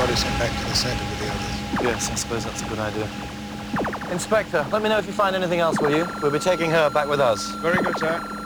body sent back to the centre with the others. Yes, I suppose that's a good idea. Inspector, let me know if you find anything else, will you? We'll be taking her back with us. Very good, sir.